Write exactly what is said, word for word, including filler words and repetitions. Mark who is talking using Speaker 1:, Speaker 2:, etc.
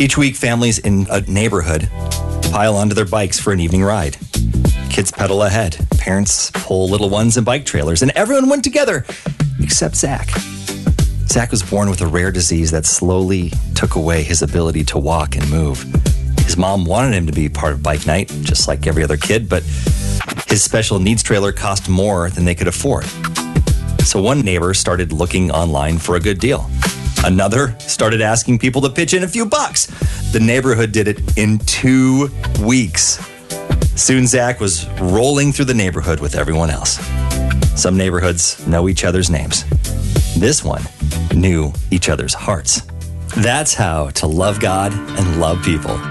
Speaker 1: Each week, families in a neighborhood pile onto their bikes for an evening ride. Kids pedal ahead. Parents pull little ones in bike trailers, and everyone went together except Zach. Zach was born with a rare disease that slowly took away his ability to walk and move. His mom wanted him to be part of bike night, just like every other kid, but his special needs trailer cost more than they could afford. So one neighbor started looking online for a good deal. Another started asking people to pitch in a few bucks. The neighborhood did it in two weeks. Soon Zach was rolling through the neighborhood with everyone else. Some neighborhoods know each other's names. This one knew each other's hearts. That's how to love God and love people.